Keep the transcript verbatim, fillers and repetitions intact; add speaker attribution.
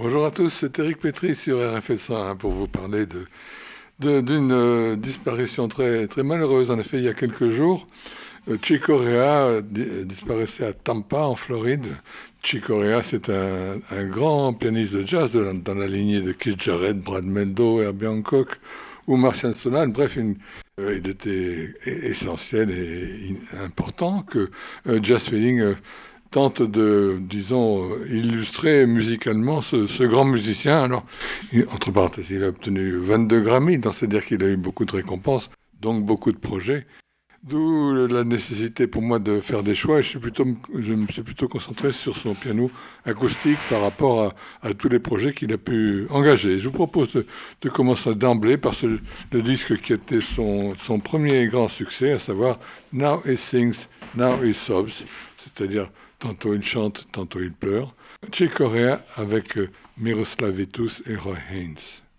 Speaker 1: Bonjour à tous, c'est Éric Pétry sur R F S un pour vous parler de, de- d'une euh, disparition très, très malheureuse. En effet, il y a quelques jours, euh, Chick Corea euh, di- euh, disparaissait à Tampa, en Floride. Chick Corea, c'est un, un grand pianiste de jazz de la- dans la lignée de Keith Jarrett, Brad Mehldau, Herbie Hancock ou Marcian Sonal. Bref, une- euh, il était e- essentiel et in- important que euh, Jazz Feeling euh, tente de, disons, euh, illustrer musicalement ce, ce grand musicien. Alors, il- entre parenthèses, il a obtenu vingt-deux Grammy, donc c'est-à-dire qu'il a eu beaucoup de récompenses, donc beaucoup de projets. D'où la nécessité pour moi de faire des choix. Je, suis plutôt, je me suis plutôt concentré sur son piano acoustique par rapport à, à tous les projets qu'il a pu engager. Je vous propose de, de commencer d'emblée par ce, le disque qui était son, son premier grand succès, à savoir Now He Sings, Now He Sobs, c'est-à-dire tantôt il chante, tantôt il pleure. Chick Corea avec euh, Miroslav Vitous et Roy Haynes.